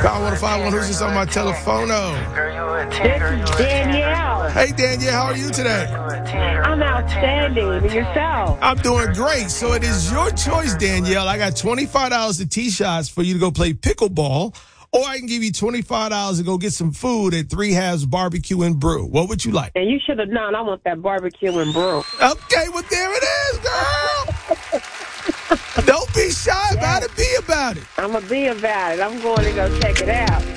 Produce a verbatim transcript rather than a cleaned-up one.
I want to find one who's just on my telephono. This is Danielle. Hey, Danielle, how are you today? I'm outstanding. And yourself? I'm doing great. So it is your choice, Danielle. I got twenty-five dollars to T-Shots for you to go play pickleball, or I can give you twenty-five dollars to go get some food at Three Halves Barbecue and Brew. What would you like? And you should have known I want that barbecue and brew. Okay, well, there it is, girl. Don't be shy about it. Be about it. I'm going to be about it. I'm going to go check it out.